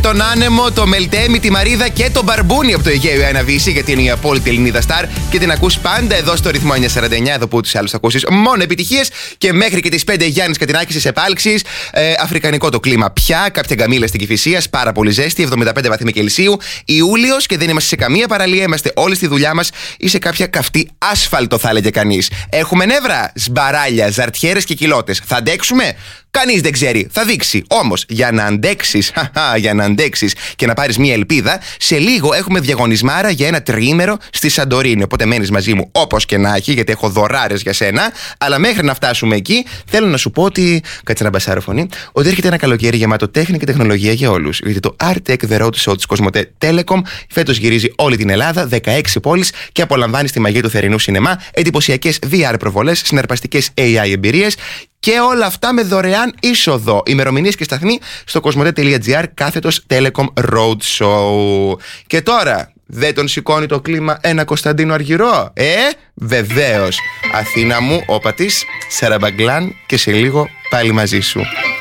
τον Άνεμο, το Μελτέμι, τη Μαρίδα και τον Μπαρμπούνι από το Αιγαίο Ένα Βύση, γιατί είναι η απόλυτη Ελληνίδα στάρ και την ακούς πάντα εδώ στο ρυθμό 949, εδώ που τους άλλους θα ακούσεις μόνο επιτυχίες. Και μέχρι και τις 5 Γιάννης Κατινάκης της επάλξης. Αφρικανικό το κλίμα πια, κάποια γκαμίλα στην Κηφισίας, πάρα πολύ ζέστη, 75 βαθμοί Κελσίου. Ιούλιος και δεν είμαστε σε καμία παραλία, είμαστε όλοι στη δουλειά μας ή σε κάποια καυτή άσφαλτο, θα έλεγε κανείς. Έχουμε νεύρα, σμπαράλια, ζαρτιέρες και κοιλώτες. Θα αντέξουμε? Κανείς δεν ξέρει, θα δείξει. Όμως, για να αντέξεις και να πάρεις μια ελπίδα, σε λίγο έχουμε διαγωνισμάρα για ένα τριήμερο στη Σαντορίνη. Οπότε μένεις μαζί μου όπως και να έχει, γιατί έχω δωράρες για σένα. Αλλά μέχρι να φτάσουμε εκεί, θέλω να σου πω ότι. Κάτσε να μπασάρω φωνή. Ότι έρχεται ένα καλοκαίρι γεμάτο τέχνη και τεχνολογία για όλους. Γιατί το Art Tech The Road Show της Cosmote Telecom φέτος γυρίζει όλη την Ελλάδα, 16 πόλεις και απολαμβάνει τη μαγεία του θερινού σινεμά, εντυπωσιακές VR προβολές, συναρπαστικές AI εμπειρίες. Και όλα αυτά με δωρεάν είσοδο. Ημερομηνίες και σταθμοί στο cosmote.gr/Telecom Roadshow. Και τώρα, δεν τον σηκώνει το κλίμα ένα Κωνσταντίνο Αργυρό? Βεβαίως. Αθήνα μου, όπα της, Σαραμπαγκλάν και σε λίγο πάλι μαζί σου.